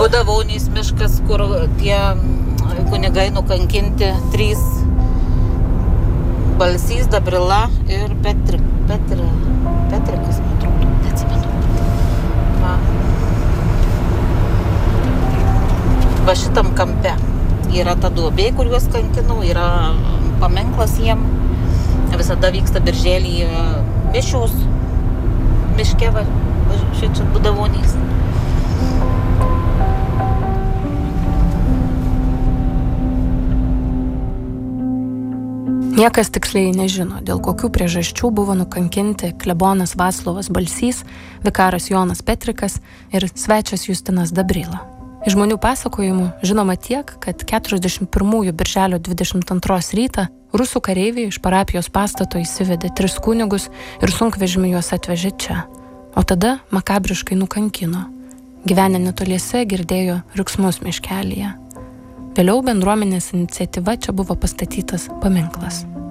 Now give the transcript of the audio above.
Budavonys miškas, kur tie kunigai nukankinti 3 Balsys, Dabrila ir Petrikas, man atrodo, neatsimenu. Va šitam kampe yra ta duobė, kur juos kankinau, yra paminklas jiem. Visada vyksta birželį mišios miške, va šičia Budavonys. Niekas tiksliai nežino, dėl kokių priežasčių buvo nukankinti klebonas Vaclovas Balsys, vikaras Jonas Petrikas ir svečias Justinas Dabrila. Iš žmonių pasakojimų žinoma tiek, kad 41 birželio 22 rytą rusų kareiviai iš parapijos pastato įsivedė 3 kunigus ir sunkvežimį juos atvežė čia. O tada makabriškai nukankino. Gyvenę netoliese girdėjo riksmus miškelyje. Vėliau bendruomenės iniciatyva čia buvo pastatytas paminklas.